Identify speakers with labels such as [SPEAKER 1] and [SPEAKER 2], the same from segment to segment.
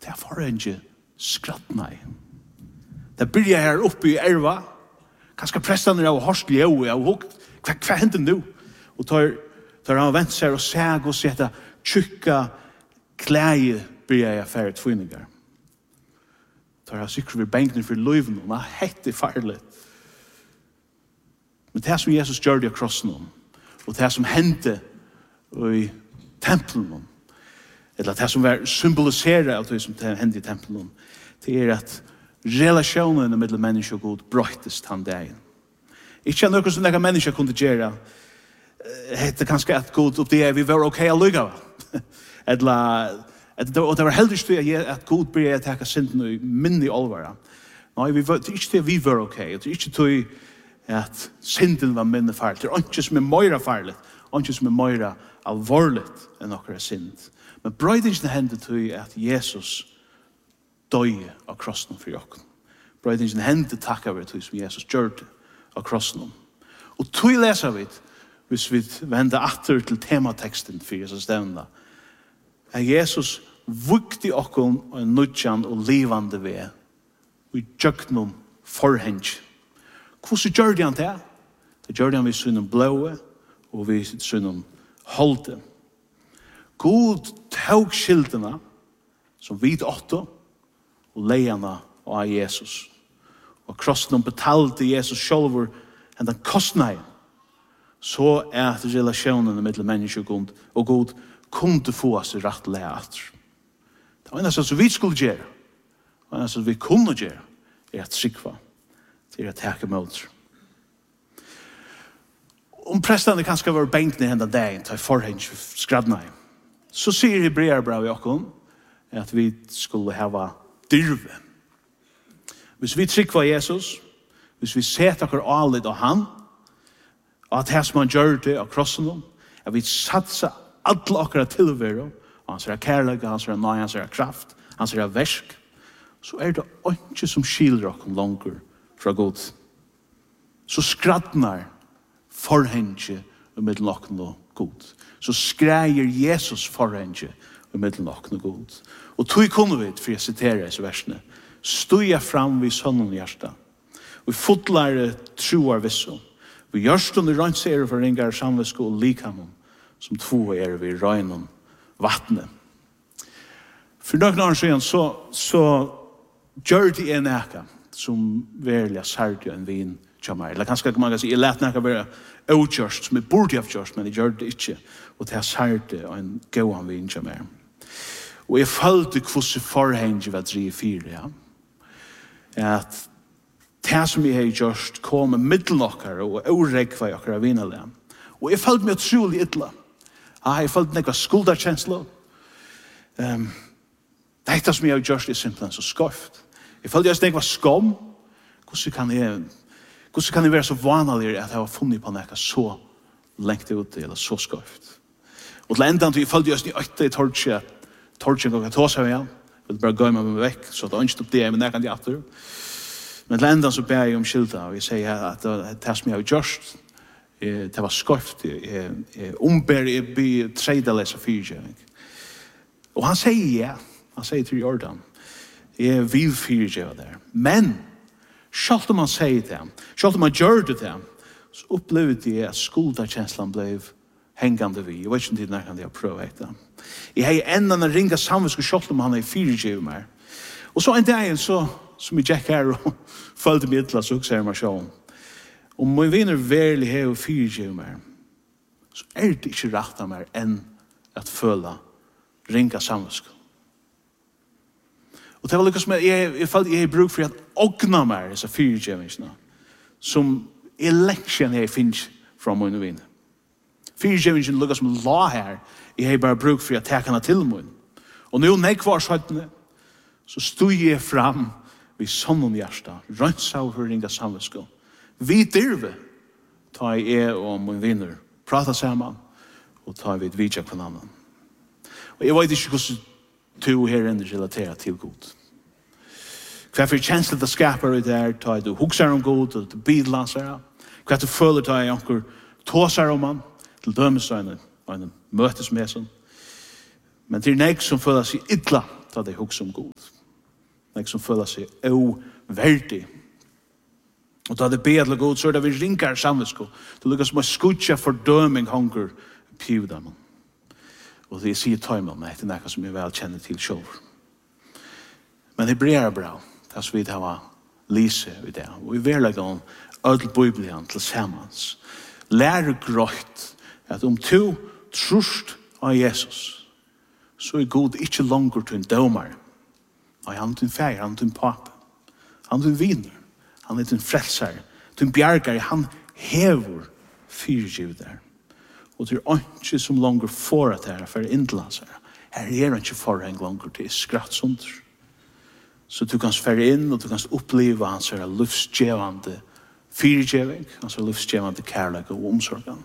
[SPEAKER 1] det får ikke skrattna i. Det blir her oppe i erva, kanskje prestene av horstel jo, hva hender nu? Og tar han vent seg og seg og sette tjukka klæge blir jeg affære tvinninger. Tar han sikkert ved bengene for løyven, og det hette farlig. Men det som Jesus gjør det av krossen om, og det som hendte i tempelen, eller det som var symboliseret av det som hendte i tempelen, det at relationen mellom menneske og Gud brøytes han dagen. Ikke noe som noen mennesker kunne gjøre, hette kanskje at Gud opp det vi var ok alluga. Og det var heller ikke at Gud blir å takke synden i minne alvara. Nei, det er ikke det vi var ok. Det er ikke det at synden var minne farlig. Det er ikke som er mer farlig. Ikke som er mer alvorlig enn akkurat synd. Men brøydingen hendte til at Jesus døye av krossen for jokken. Brøydingen hendte takk over til som Jesus gjør det av krossen. Og tog leser vi, hvis vi vender atter til temateksten for Jesus stevnene, at Jesus vukti okkon og en nødjan og livande ved og i djøknum forheng. Hvordan gjør han det? Det gjør han ved synnen blåe og ved synnen holde. God tog skildene som vid åtte og leierne av Jesus. Og krossen betalte Jesus selv enn den kostnaden. Så at relationen mellom menneske og God kunde få oss rett lært. Det var eneste som vi skulle gjøre. Det var eneste som vi kunne gjøre. At sikva. Til at takke mot. Om prestene kanskje var benkene hendene dagen til forheng skradna. Så sier Hebreerbrevet i okken at vi skulle hava dyrve. Hvis vi trykker Jesus, hvis vi setter okker alit av han, og at det som han gjør det av krossen, at vi satser alle okker tilvære, hans kærlighet, hans nøy, hans kraft, hans versk, så det ikke som skilder okker langer fra Gud. Så skradnar forhenge i middelen okker og Gud. Så skreier Jesus forhenge i middelen okker og Gud. Og tog kunne vi, for jeg siterer disse versene, stod jeg fram vid sønnen hjärsta. Vi fotlar troar vissum. Vi gjørstund i røntser for ringar samvesko og likamon, som tvo vid røgnon vattnet. For noen år siden så gjør det en eka som verlig særlig en vin kommer. Eller kanskje man kan si, jeg lät neka være outgjørst, som jeg burde ha gjørst, men jeg gjør det ikke. Og det er særlig en gåan vin kommer. Og jeg følte hvordan forhenget var 3-4, ja. At det som jeg har gjort kom med middelnokkere og åregva i okkara vinale. Og jeg følte meg utrolig ytla. Jeg følte nekva skuldarkjensla. Det som jeg har gjort er simpelthen så skøft. Jeg følte jeg nekva skam. Hvordan kan jeg være så vanlig at jeg har funnet på nekva så lengt ute eller så skøft. Og til enda jeg følte jeg i tortje og ta seg igjen. Jeg vil bare gå meg vekk, så det er ikke opp det, men jeg kan ikke atter. Men til enda så ber jeg om skilda, og jeg sier at det som jeg har gjort, det var skøft, jeg omber, jeg blir tredjeles av fyrtjøring. Og han sier ja, han sier til Jordan, jeg vil fyrtjøve der. Men, selv om han sier det, selv om han gjør det det, så opplevde jeg at skuldarkjenslan ble hengande vi. Jeg vet ikke når kan jeg prøve det. Jeg har enda en ringa samvisk og selv om han er 4 meg. Og så en dag som jeg gikk her og følte meg ytla, så ser jeg meg sånn. Om min vinner verlig her 4 meg, så det ikke rett av meg enn at føle ringa samvisk. Og det var lykkes med, jeg følte jeg har bruk for at ågna meg disse 4 meg, som leksjen jeg finnes fra min vinner. 4 lukkar som la her, jeg har bare bruk for å ta henne til mun. Og nå nekvar skjøttene, så stod jeg fram vid sonnen hjärsta, røntsa og ringa samvetsko. Vi dyrve, ta jeg og min vinner, prata sammen, og ta vi vidja på en annan. Og jeg vet ikke hvordan to her ender relaterer til God. Hva for kjenslet det skaper ut der, ta du hugsar om God, og du bidlansar, hva du føler ta jeg anker tåsar om han, til dømes og en møtes med sånn. Men det nek som føler seg ytla ta det hugsa god. Nek som føler seg overdig. Og da det bedler god, så det vi ringar samvisko. Det lukkar som å skutja fordøming hunger pjudam. Og det sier tøymel, nei, det nekka som jeg vel kjenner til sjølv. Men det blir bra, det er så vidt hava lise i det. Og vi vil legge om ødel bibelen til samans. Lære grøyt at om du trust av Jesus, så er god ikke langer til en dømer. Nei, han er til en feir, han er til en pape. Han er til en viner, han er til en frelser, til en bjergare, han hever fyrtjiv der. Og det er ikke som langer for at det er for indla seg. Her er han ikke for en langer til skrattsunder. Så du kan sfære inn, og du kan oppleve hans livsgjevande fyrtjiving, hans livsgjevande kærlighet og omsorgen.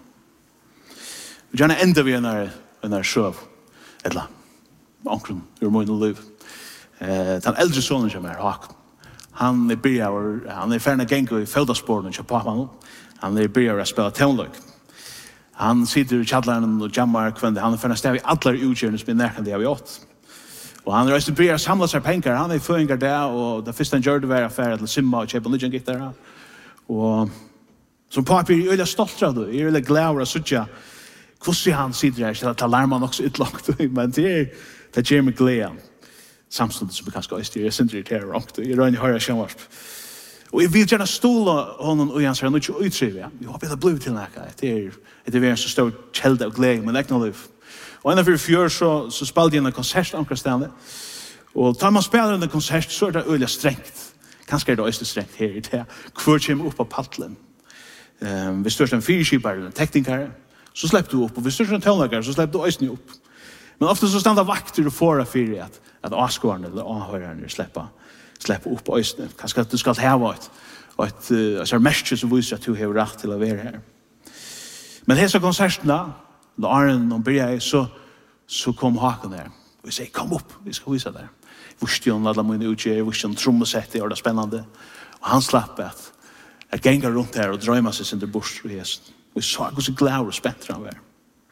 [SPEAKER 1] Vi gjerne enda vi en sjøv, eller ankrum, ur min liv. Den eldre sonen som Hakan. Han er ferdig gengu i feldasporen til pappa. Han er byrjar å spela tonløk. Han sitter i kjallaren og jammar kvende. Han er ferdig stav i alle utgjørende som er nærkende av i 8. Og han reiste byrjar å samla seg penger. Han er føringar der, og det første han gjør det var affære til simma og kjøpe nydjan gitt der. Og som pappa er øyla stolt av det, er øyla glad av suttja. Hvordan han sitter her, til at alarmen også utlagt, men det gjør meg glede. Samståndet som vi kanskje øyster, jeg synes det er rångt, jeg røyner høyre kjennvarp. Og jeg vil gjerne ståle honom og Jans her, han er ikke utriv, ja. Jeg håper det blir til nækka, det er en så stor kjelde og glede, men ekne liv. Og enn av fjør så spalte jeg en konsert ankerstande, og tar man spiller en konsert, så er det øyla strengt. Kanskje er det øyste strengt her i det, hvor kommer opp av paddelen. Hvis du er en fyrskipar eller en teknikar, så slipper du opp, og hvis du er en tøvnlager, så slipper du øyne opp. Men ofte så standa vakter og fåra fyrir at avskårene eller avhørerne slipper opp øyne. Kanskje at du skal hava et merke som viser at du har rett til å være her. Men hese konsertene, da Arne og Birgei, så kom Hakan der. Og vi sier, kom opp, vi skal vise der. Vurstjon, alle mine utgjør, vurstjon, trommesette, og det er spennende. Og han slapp at genga rundt her og drømmer seg sin der bort og hesen. Og vi så hvordan glad og spent han var.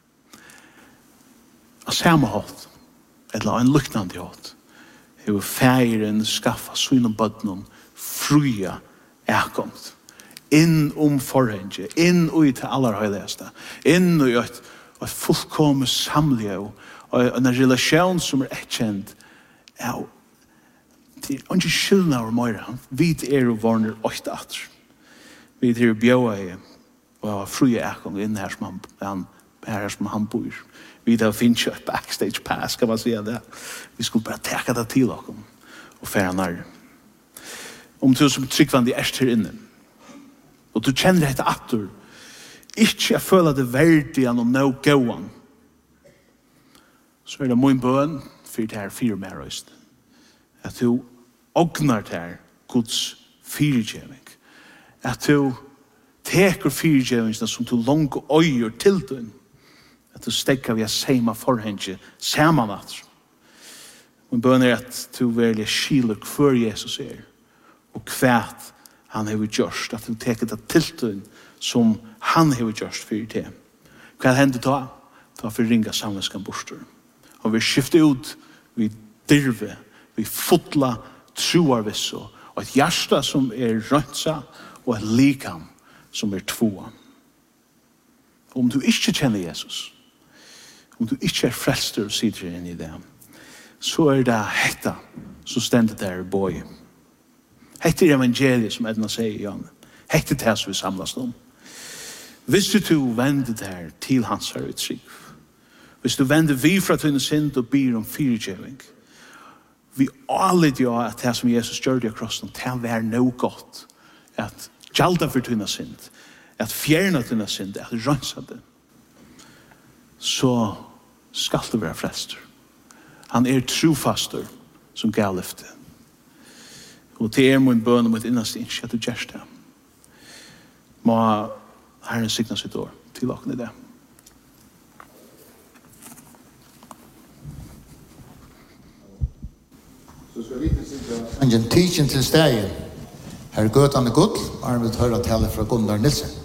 [SPEAKER 1] Av samme hånd, eller en lyknande hånd, har feiren skaffa sine bødnen fruja erkomt. Inn forhenge, inn i til allerhøyligste, inn i et fullkommet samlige og en relasjon som ekkjent. Det er ikke skyldene av møyre. Vi er og varner 8 atter. Vi er bjøa i og fruja erkomt inn her som han bor. Vi da finnes jo et backstage pass, kan man si det. Vi skulle bare teka det til oss og fære nær. Om du som tryggvandig er her inne, og du kjenner dette atter, ikke jeg føler det verdig og no gåan, så er det min bøn for det her 4 merøyst. At du ognar det her Guds fyrtjeving. At du teker fyrtjevingene som du langt øyer til den. At du stekker via seima forhenge saman at. Min bøn er at du velger skiler hver Jesus er, og kvært han har gjort, at du teker det tiltøyen som han har gjort for det. Hva hender da? Da får ringa samleskan borster. Og vi skifter ut, vi dirve, vi fotla troarvisso, og et hjärsta som er røntsa, og et likam som er tvåa. Om du ikke kjenner Jesus, om du ikke er frelster og sitter inn i det, så er det hetta som stender der i bøy. Hetta er evangeliet som Edna sier i Jan. Hetta er det som vi samlas om. Hvis du vender der til hans her uttrykk, hvis du vender vi fra tøyne synd og byr om fyrtjeving, vi alle jo at det som Jesus gjør det akross noen, det er noe godt at gjalda for tøyne synd, at fjerna tøyne synd, at rønsa det, så skal det være frelster. Han er trofaster som gav lyfte. Og det er min bøn om et innaste innskje at du gjør det. Må Herren signa sitt år til åkne i det.
[SPEAKER 2] Så skal vi til en tidsen til stegen. Her er gøtene godt, og han vil høre tale fra Gunnar Nilsen.